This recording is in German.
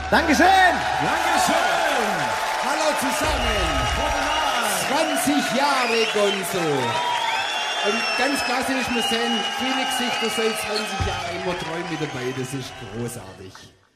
Dankeschön. Dankeschön. Hallo zusammen. 20 Jahre Gonzo. Und ganz klassisch, wir sehen viele Gesichter seit 20 Jahren immer treu mit dabei. Das ist großartig.